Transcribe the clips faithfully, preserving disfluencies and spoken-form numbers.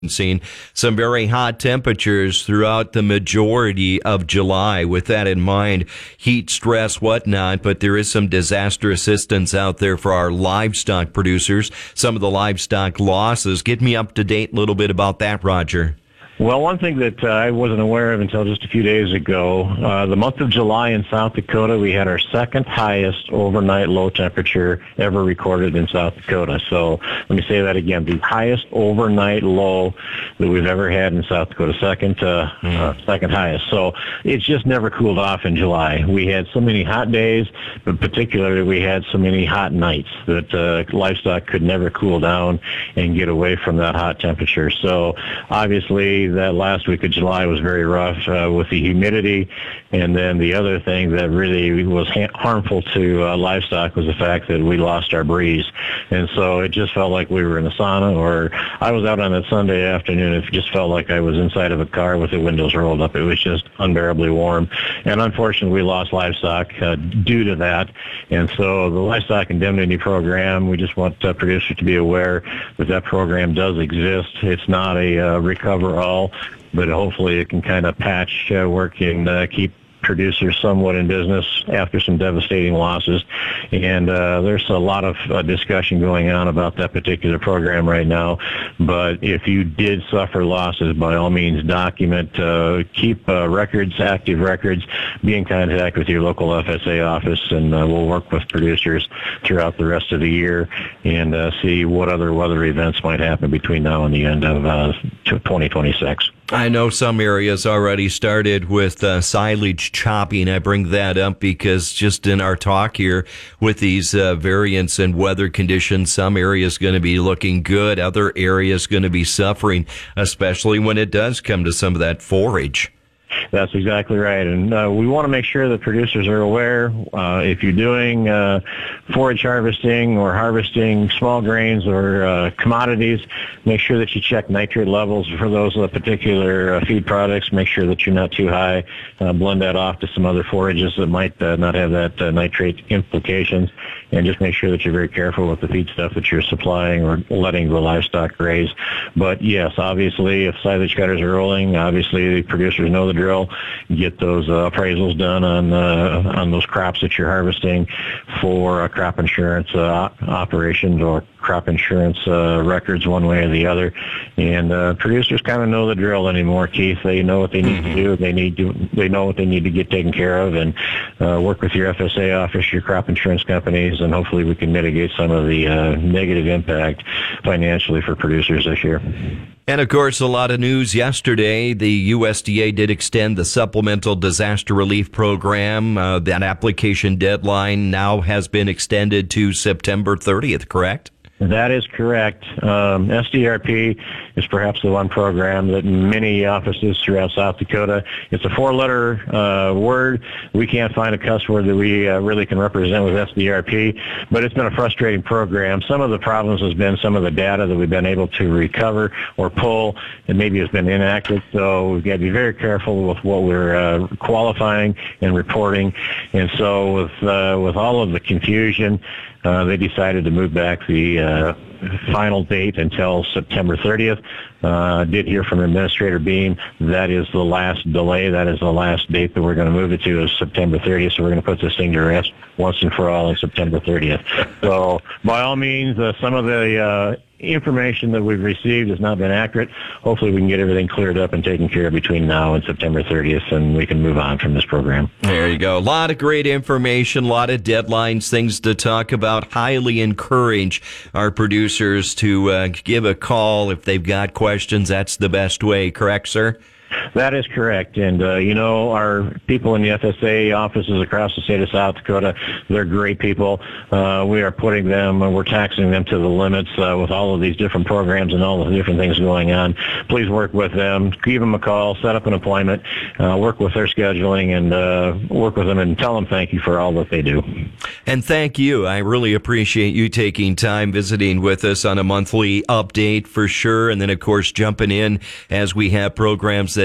Seen some very hot temperatures throughout the majority of July. With that in mind, heat stress, whatnot, but there is some disaster assistance out there for our livestock producers. Some of the livestock losses. Get me up to date a little bit about that, Roger. Well, one thing that uh, I wasn't aware of until just a few days ago, uh, the month of July in South Dakota, we had our second highest overnight low temperature ever recorded in South Dakota. So let me say that again, the highest overnight low that we've ever had in South Dakota, second, uh, mm. uh, second highest. So it's just never cooled off in July. We had so many hot days, but particularly we had so many hot nights that uh, livestock could never cool down and get away from that hot temperature. So obviously, that last week of July was very rough uh, with the humidity, and then the other thing that really was ha- harmful to uh, livestock was the fact that we lost our breeze, and so it just felt like we were in a sauna. Or I was out on that Sunday afternoon, it just felt like I was inside of a car with the windows rolled up. It was just unbearably warm, and unfortunately we lost livestock uh, due to that. And so the Livestock Indemnity Program, we just want uh, producers to be aware that that program does exist. It's not a uh, recover all, but hopefully it can kind of patch uh, work and uh, keep producers somewhat in business after some devastating losses. And uh, there's a lot of uh, discussion going on about that particular program right now. But if you did suffer losses, by all means document, uh, keep uh, records, active records, be in contact with your local F S A office, and uh, we'll work with producers throughout the rest of the year and uh, see what other weather events might happen between now and the end of uh, twenty twenty-six. I know some areas already started with uh, silage chopping. I bring that up because just in our talk here with these uh, variants and weather conditions, some areas going to be looking good, other areas going to be suffering, especially when it does come to some of that forage. That's exactly right. And uh, we want to make sure that producers are aware, uh, if you're doing uh, forage harvesting or harvesting small grains or uh, commodities, make sure that you check nitrate levels for those uh, particular uh, feed products. Make sure that you're not too high. Uh, blend that off to some other forages that might uh, not have that uh, nitrate implications. And just make sure that you're very careful with the feed stuff that you're supplying or letting the livestock graze. But yes, obviously, if silage cutters are rolling, obviously the producers know the drill. Get those uh, appraisals done on uh, on those crops that you're harvesting for uh, crop insurance uh, operations or crop insurance uh, records, one way or the other. And uh, producers kind of know the drill anymore, Keith. They know what they need to do. They need to. They know what they need to get taken care of, and uh, work with your F S A office, your crop insurance companies, and hopefully we can mitigate some of the uh, negative impact financially for producers this year. And, of course, a lot of news yesterday. The U S D A did extend the Supplemental Disaster Relief Program. Uh, that application deadline now has been extended to September thirtieth, correct? That is correct. Um, S D R P is perhaps the one program that many offices throughout South Dakota, it's a four-letter uh, word. We can't find a cuss word that we uh, really can represent with S D R P, but it's been a frustrating program. Some of the problems has been some of the data that we've been able to recover or pull, and maybe has been inaccurate, so we've got to be very careful with what we're uh, qualifying and reporting. And so with, uh, with all of the confusion, Uh, they decided to move back the uh, final date until September thirtieth. Uh, did hear from Administrator Beam that is the last delay. That is the last date that we're going to move it to is September thirtieth. So we're going to put this thing to rest once and for all on September thirtieth. So by all means, uh, some of the uh, information that we've received has not been accurate. Hopefully we can get everything cleared up and taken care of between now and September thirtieth, and we can move on from this program. There you go. A lot of great information, a lot of deadlines, things to talk about. Highly encourage our producers to uh, give a call if they've got questions. That's the best way. Correct, sir? That is correct. And, uh, you know, our people in the F S A offices across the state of South Dakota, they're great people. Uh, we are putting them, uh, we're taxing them to the limits uh, with all of these different programs and all the different things going on. Please work with them. Give them a call, set up an appointment, uh, work with their scheduling, and uh, work with them and tell them thank you for all that they do. And thank you. I really appreciate you taking time visiting with us on a monthly update for sure. And then, of course, jumping in as we have programs that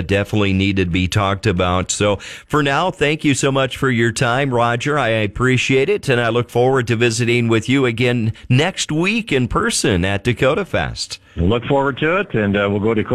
definitely need to be talked about. So for now, thank you so much for your time, Roger. I appreciate it, and I look forward to visiting with you again next week in person at Dakota Fest. Look forward to it, and uh, we'll go to